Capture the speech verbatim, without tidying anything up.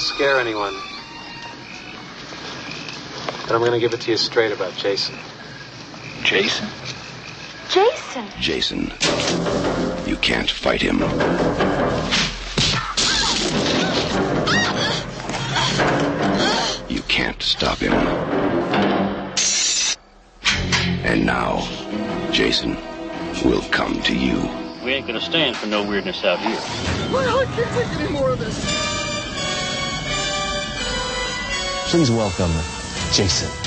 to scare anyone. But I'm going to give it to you straight about Jason. Jason? Jason. Jason. You can't fight him. You can't stop him. And now, Jason will come to you. We ain't gonna stand for no weirdness out here. Well, I can't take any more of this. Please welcome Jason.